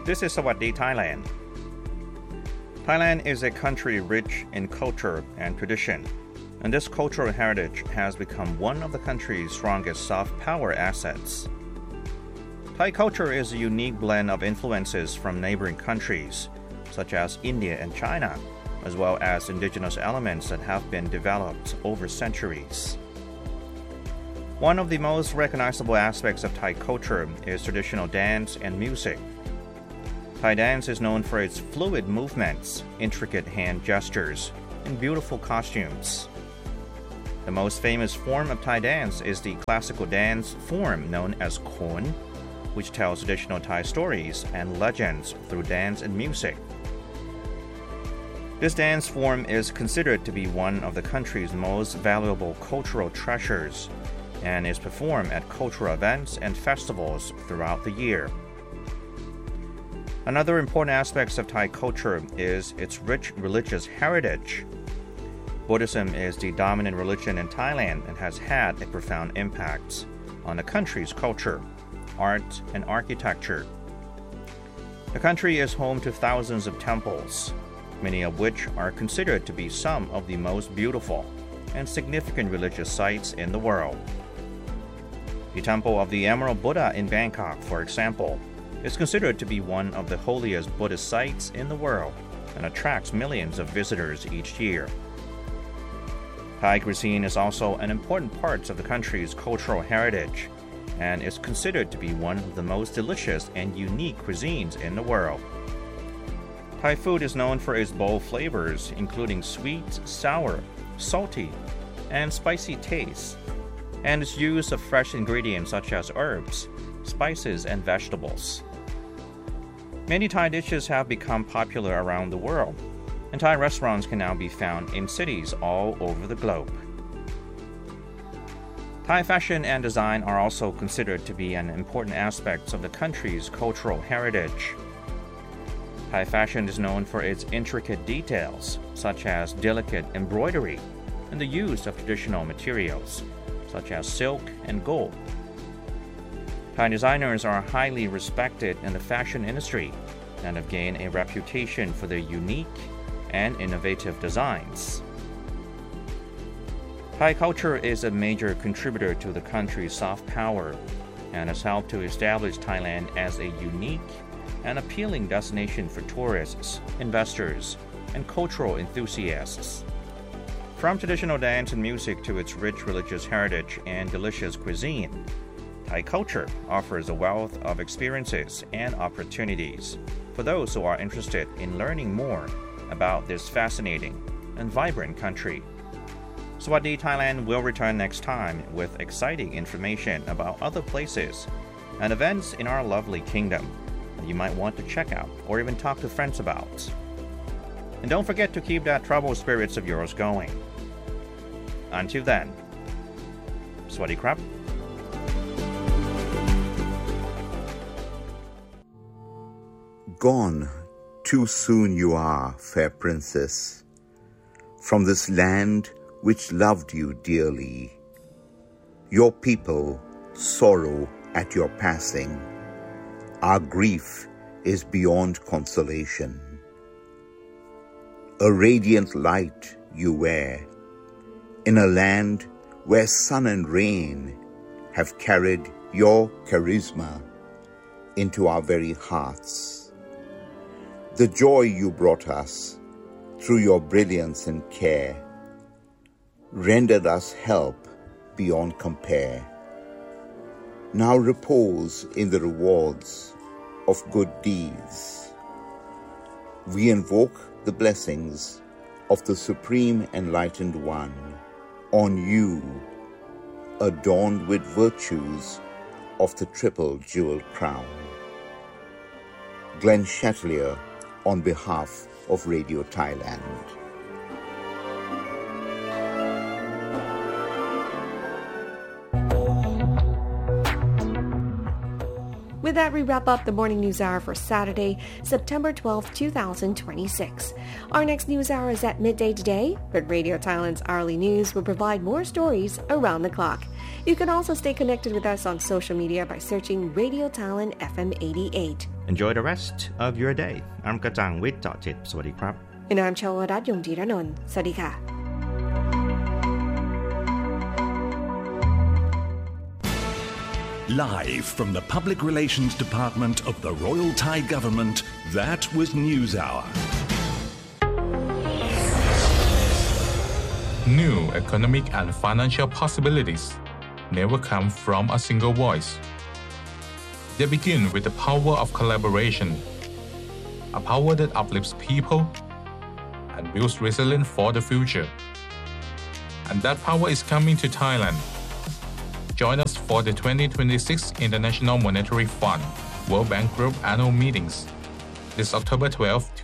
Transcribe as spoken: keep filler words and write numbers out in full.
This is Sawadee Thailand. Thailand is a country rich in culture and tradition, and this cultural heritage has become one of the country's strongest soft power assets. Thai culture is a unique blend of influences from neighboring countries, such as India and China, as well as indigenous elements that have been developed over centuries. One of the most recognizable aspects of Thai culture is traditional dance and music. Thai dance is known for its fluid movements, intricate hand gestures, and beautiful costumes. The most famous form of Thai dance is the classical dance form known as Khon, which tells traditional Thai stories and legends through dance and music. This dance form is considered to be one of the country's most valuable cultural treasures and is performed at cultural events and festivals throughout the year. Another important aspect of Thai culture is its rich religious heritage. Buddhism is the dominant religion in Thailand and has had a profound impact on the country's culture, art, and architecture. The country is home to thousands of temples, many of which are considered to be some of the most beautiful and significant religious sites in the world. The Temple of the Emerald Buddha in Bangkok, for example, is considered to be one of the holiest Buddhist sites in the world and attracts millions of visitors each year. Thai cuisine is also an important part of the country's cultural heritage and is considered to be one of the most delicious and unique cuisines in the world. Thai food is known for its bold flavors, including sweet, sour, salty, and spicy tastes, and its use of fresh ingredients such as herbs, spices, and vegetables. Many Thai dishes have become popular around the world, and Thai restaurants can now be found in cities all over the globe. Thai fashion and design are also considered to be an important aspect of the country's cultural heritage. Thai fashion is known for its intricate details, such as delicate embroidery and the use of traditional materials, such as silk and gold. Thai designers are highly respected in the fashion industry and have gained a reputation for their unique and innovative designs. Thai culture is a major contributor to the country's soft power and has helped to establish Thailand as a unique and appealing destination for tourists, investors, and cultural enthusiasts. From traditional dance and music to its rich religious heritage and delicious cuisine, Thai culture offers a wealth of experiences and opportunities for those who are interested in learning more about this fascinating and vibrant country. Sawadee Thailand will return next time with exciting information about other places and events in our lovely kingdom you might want to check out or even talk to friends about. And don't forget to keep that troubled spirits of yours going. Until then, Swadee Krap. Gone too soon you are, fair princess, from this land which loved you dearly. Your people sorrow at your passing. Our grief is beyond consolation. A radiant light you wear, in a land where sun and rain have carried your charisma into our very hearts. The joy you brought us through your brilliance and care rendered us help beyond compare. Now repose in the rewards of good deeds. We invoke the blessings of the Supreme Enlightened One on you, adorned with virtues of the triple jeweled crown. Glenn Chatelier on behalf of Radio Thailand. With that, we wrap up the Morning News Hour for Saturday, September twelfth, twenty twenty-six. Our next news hour is at midday today, but Radio Thailand's hourly news will provide more stories around the clock. You can also stay connected with us on social media by searching Radio Thailand เอฟ เอ็ม eighty-eight. Enjoy the rest of your day อามกระจ่างวิทย์เจาะจิตสวัสดีครับ In I'm Chawarath Yong Jiranont สวัสดีค่ะ Live from the Public Relations Department of the Royal Thai Government, that was News Hour. New economic and financial possibilities never come from a single voice. They begin with the power of collaboration, a power that uplifts people and builds resilience for the future. And that power is coming to Thailand. Join us for the twenty twenty-six International Monetary Fund World Bank Group annual meetings this October twelfth